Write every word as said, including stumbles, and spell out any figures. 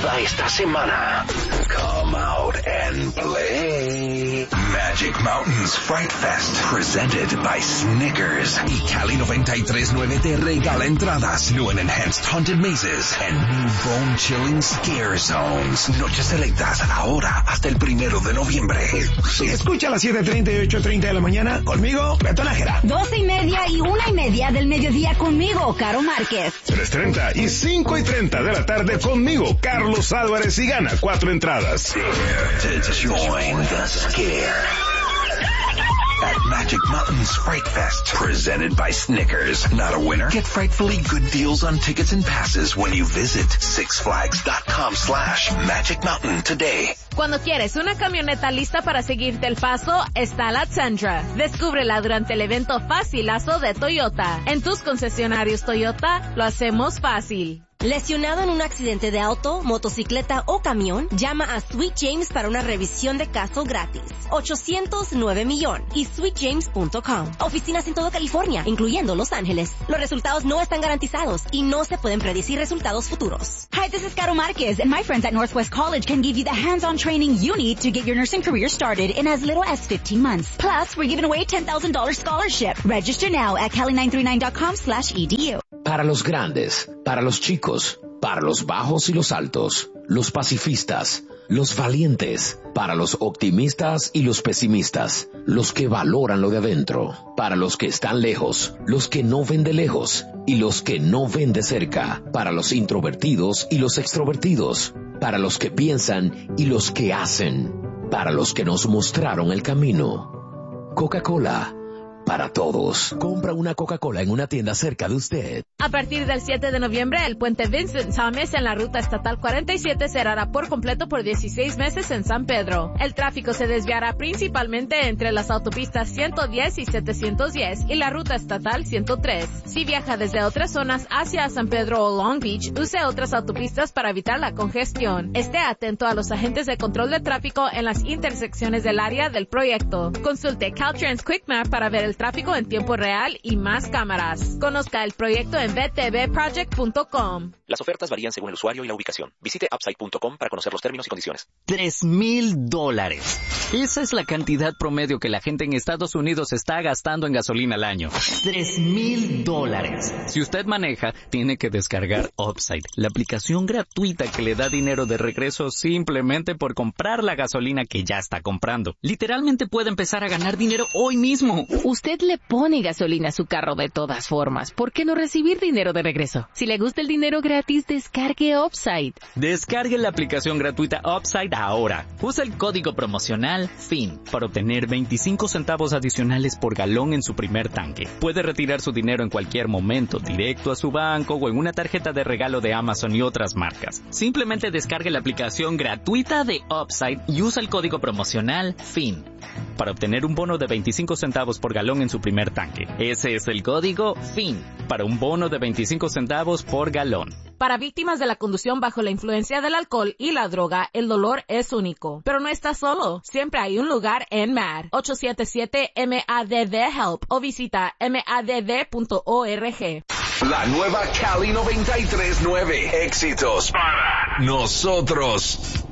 toda esta semana. Come out and play. Magic Mountains Fright Fest, presented by Snickers. Y Cali noventa y tres punto nueve te regala entradas, new and enhanced haunted mazes, and new bone-chilling scare zones. Noches selectas ahora hasta el primero de noviembre. Sí, escucha a las siete treinta y ocho treinta de la mañana conmigo, Beto Nájera. doce y media y una y media del mediodía conmigo, Caro Márquez. tres treinta y cinco y treinta de la tarde conmigo, Carlos Álvarez, y gana cuatro entradas. Dare to join the scare at Magic Mountains Fright Fest, presented by Snickers. Not a winner? Get frightfully good deals on tickets and passes when you visit sixflags.com slash Magic Mountain today. Cuando quieres una camioneta lista para seguirte el paso, está la Tundra. Descúbrela durante el evento Facilazo de Toyota. En tus concesionarios Toyota, lo hacemos fácil. ¿Lesionado en un accidente de auto, motocicleta o camión? Llama a Sweet James para una revisión de caso gratis. ochocientos nueve millón y sweet james punto com. Oficinas en todo California, incluyendo Los Ángeles. Los resultados no están garantizados y no se pueden predecir resultados futuros. Hi, this is Caro Marquez, and my friends at Northwest College can give you the hands-on training you need to get your nursing career started in as little as fifteen months. Plus, we're giving away a ten thousand dollars scholarship. Register now at cali nine thirty-nine dot com slash E D U. Para los grandes, para los chicos, para los bajos y los altos, los pacifistas, los valientes, para los optimistas y los pesimistas, los que valoran lo de adentro, para los que están lejos, los que no ven de lejos y los que no ven de cerca, para los introvertidos y los extrovertidos, para los que piensan y los que hacen, para los que nos mostraron el camino. Coca-Cola. Para todos. Compra una Coca-Cola en una tienda cerca de usted. A partir del siete de noviembre, el puente Vincent Thomas en la ruta estatal cuarenta y siete cerrará por completo por dieciséis meses en San Pedro. El tráfico se desviará principalmente entre las autopistas ciento diez y setecientos diez y la ruta estatal ciento tres. Si viaja desde otras zonas hacia San Pedro o Long Beach, use otras autopistas para evitar la congestión. Esté atento a los agentes de control de tráfico en las intersecciones del área del proyecto. Consulte Caltrans Quick Map para ver el tráfico en tiempo real y más cámaras. Conozca el proyecto en v t b project punto com. Las ofertas varían según el usuario y la ubicación. Visite upside punto com para conocer los términos y condiciones. Tres mil dólares. Esa es la cantidad promedio que la gente en Estados Unidos está gastando en gasolina al año. Tres mil dólares. Si usted maneja, tiene que descargar Upside, la aplicación gratuita que le da dinero de regreso simplemente por comprar la gasolina que ya está comprando. Literalmente puede empezar a ganar dinero hoy mismo. Usted le pone gasolina a su carro de todas formas. ¿Por qué no recibir dinero de regreso? Si le gusta el dinero gratis, descargue Upside. Descargue la aplicación gratuita Upside ahora. Usa el código promocional F I N para obtener veinticinco centavos adicionales por galón en su primer tanque. Puede retirar su dinero en cualquier momento, directo a su banco o en una tarjeta de regalo de Amazon y otras marcas. Simplemente descargue la aplicación gratuita de Upside y usa el código promocional F I N para obtener un bono de veinticinco centavos por galón en su primer tanque. Ese es el código F I N para un bono de veinticinco centavos por galón. Para víctimas de la conducción bajo la influencia del alcohol y la droga, el dolor es único. Pero no estás solo. Siempre hay un lugar en M A D. ocho siete siete M A D D HELP o visita M A D D punto org. La nueva Cali noventa y tres punto nueve. Éxitos para nosotros.